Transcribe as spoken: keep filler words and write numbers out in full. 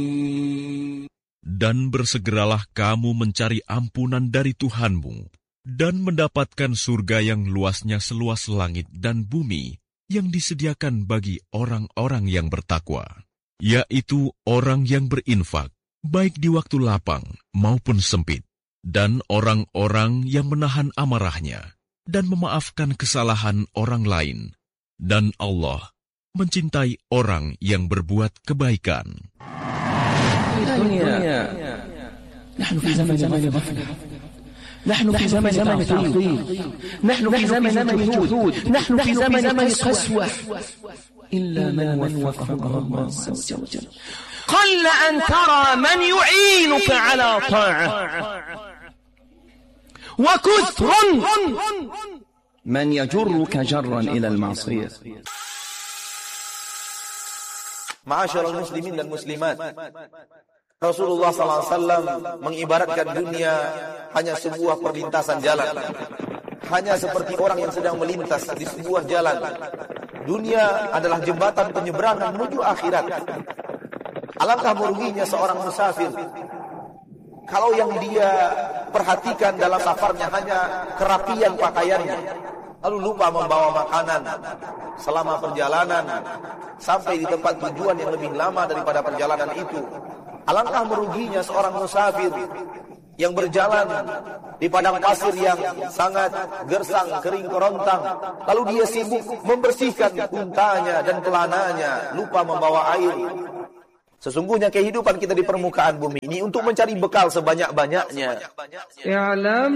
Dan bersegeralah kamu mencari ampunan dari Tuhanmu, dan mendapatkan surga yang luasnya seluas langit dan bumi, yang disediakan bagi orang-orang yang bertakwa, yaitu orang yang berinfak, baik di waktu lapang maupun sempit, dan orang-orang yang menahan amarahnya, dan memaafkan kesalahan orang lain. Dan Allah mencintai orang yang berbuat kebaikan. نحن في زمن زمن غفلة نحن في زمن زمن تعطيل نحن في زمن زمن جهود نحن في زمن زمن قسوة إلا من وفقه الله عز وجل قل أن ترى من يعينك على طاعة وكثر من يجرك جرا إلى المعصية. Ma'asyiral muslimin dan muslimat, Rasulullah sallallahu alaihi wasallam mengibaratkan dunia hanya sebuah perlintasan jalan, hanya seperti orang yang sedang melintas di sebuah jalan. Dunia adalah jembatan penyeberangan menuju akhirat. Alangkah meruginya seorang musafir kalau yang dia perhatikan dalam safarnya hanya kerapian pakaiannya, lalu lupa membawa makanan selama perjalanan sampai di tempat tujuan yang lebih lama daripada perjalanan itu. Alangkah meruginya seorang musafir yang berjalan di padang pasir yang sangat gersang, kering kerontang, lalu dia sibuk membersihkan untanya dan pelananya, lupa membawa air. Sesungguhnya kehidupan kita di permukaan bumi ini untuk mencari bekal sebanyak-banyaknya.